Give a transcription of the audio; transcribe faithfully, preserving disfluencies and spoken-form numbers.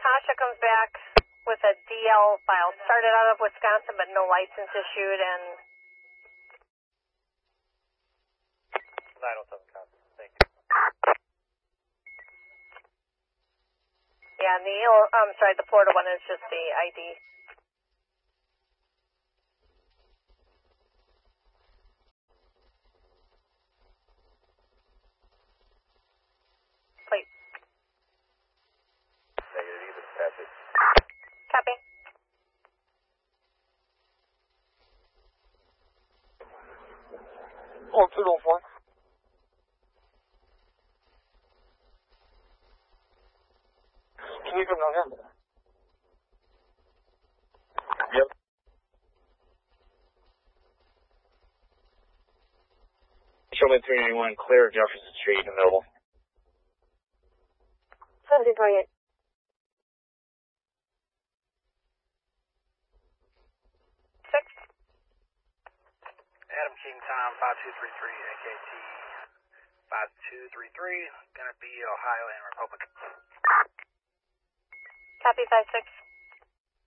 Tasha comes back with a D L file. Started out of Wisconsin, but no license issued, and... nine oh seven, copy. Thank you. Yeah, and the, I'm sorry, the Florida one is just the I D. Plate. Negative, either passage. Copy. Oh, two oh four. Can you come down here? Yep. Showman three ninety-one, clear Jefferson Street, available. seventeen twenty-eight. Six. Adam King Tom, five two three three, A K T five two three three, gonna be Ohio and Republic. Copy, five six.